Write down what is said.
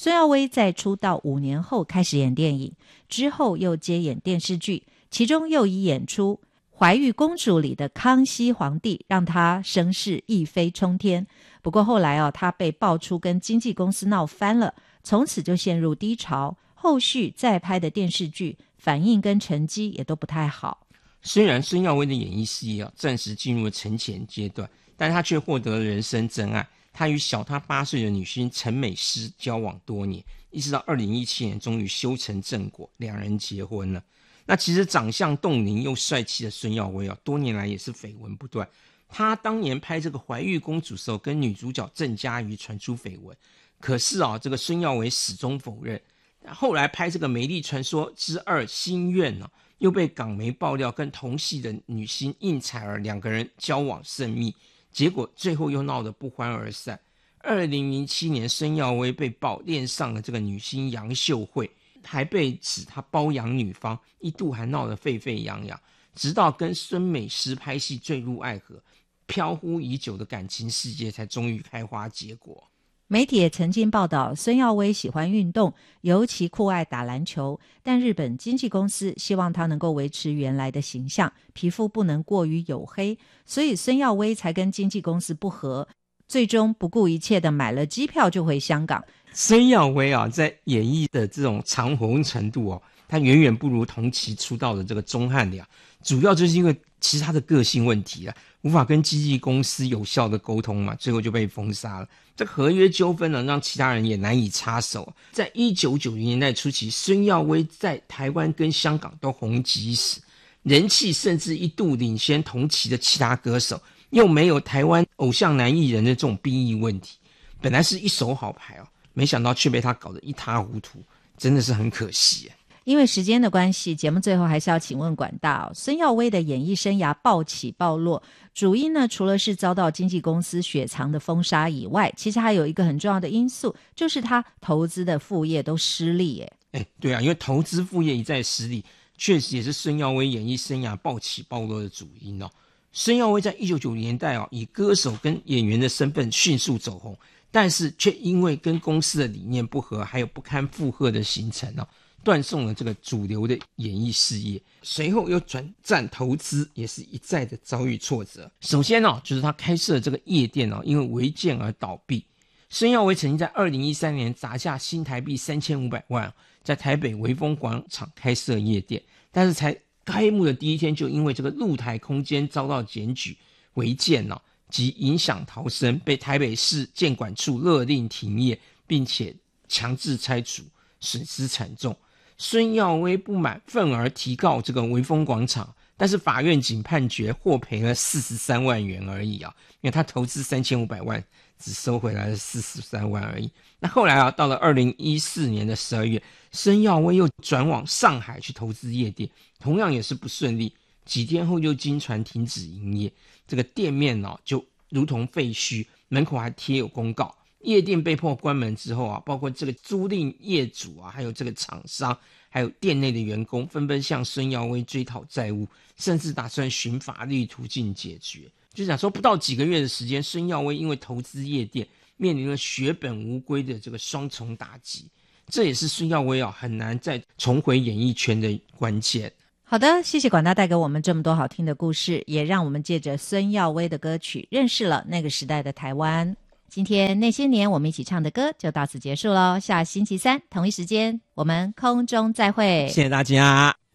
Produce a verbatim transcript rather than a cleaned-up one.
孙耀威在出道五年后开始演电影，之后又接演电视剧，其中又以演出怀玉公主里的康熙皇帝让他声势一飞冲天。不过后来、哦、他被爆出跟经纪公司闹翻了，从此就陷入低潮，后续再拍的电视剧反应跟成绩也都不太好。 虽然孙耀威的演艺事业、啊、暂时进入了沉潜阶段，但他却获得了人生真爱。他与小他八岁的女星陈美诗交往多年，一直到二零一七年终于修成正果，两人结婚了。那其实长相冻龄又帅气的孙耀威啊，多年来也是绯闻不断。他当年拍这个怀玉公主的时候，跟女主角郑嘉瑜传出绯闻，可是啊，这个孙耀威始终否认。后来拍这个《美丽传说之二心愿》啊，又被港媒爆料跟同系的女星应采儿两个人交往甚密，结果最后又闹得不欢而散。二零零七年，孙耀威被曝恋上了这个女星杨秀慧，还被指他包养女方，一度还闹得沸沸扬扬。直到跟孙美诗拍戏坠入爱河，飘忽已久的感情世界才终于开花结果。 媒体也曾经报道孙耀威喜欢运动，尤其酷爱打篮球，但日本经纪公司希望他能够维持原来的形象，皮肤不能过于黝黑，所以孙耀威才跟经纪公司不合，最终不顾一切的买了机票就回香港。 孙耀威啊，在演艺的这种长红程度哦，他远远不如同期出道的这个钟汉良，主要就是因为其实他的个性问题啊，无法跟经纪公司有效的沟通嘛，最后就被封杀了。这个合约纠纷呢，让其他人也难以插手。在一九九零年代初期，孙耀威在台湾跟香港都红极一时，人气甚至一度领先同期的其他歌手，又没有台湾偶像男艺人的这种兵役问题，本来是一手好牌哦，没想到却被他搞得一塌糊涂，真的是很可惜耶。 因为时间的关系，节目最后还是要请问管大、哦、孙耀威的演艺生涯暴起暴落，主因呢除了是遭到经纪公司雪藏的封杀以外，其实还有一个很重要的因素，就是他投资的副业都失利耶。 哎，对啊，因为投资副业一再失利，确实也是孙耀威演艺生涯暴起暴落的主因哦。孙耀威在一九九零年代哦，以歌手跟演员的身份迅速走红，但是却因为跟公司的理念不合，还有不堪负荷的行程哦，断送了这个主流的演艺事业。随后又转战投资，也是一再的遭遇挫折。首先哦，就是他开设的这个夜店哦，因为违建而倒闭。孙耀威曾经在二零一三年砸下新台币三千五百万，在台北微风广场开设夜店，但是才开幕的第一天就因为这个露台空间遭到检举违建哦，及影响逃生，被台北市建管处勒令停业，并且强制拆除，损失惨重。孙耀威不满，愤而提告这个微风广场，但是法院仅判决获赔了四十三万元而已啊，因为他投资三千五百万，只收回来了四十三万而已。那后来啊，到了二零一四年的十二月，孙耀威又转往上海去投资夜店，同样也是不顺利，几天后就经传停止营业，这个店面哦就如同废墟，门口还贴有公告。夜店被迫关门之后啊，包括这个租赁业主啊，还有这个厂商，还有店内的员工，纷纷向孙耀威追讨债务，甚至打算寻法律途径解决。就讲说不到几个月的时间，孙耀威因为投资夜店，面临了血本无归的这个双重打击，这也是孙耀威啊很难再重回演艺圈的关键。 好的，谢谢管大带给我们这么多好听的故事，也让我们借着孙耀威的歌曲认识了那个时代的台湾。今天那些年我们一起唱的歌就到此结束咯，下星期三同一时间我们空中再会， 谢谢大家。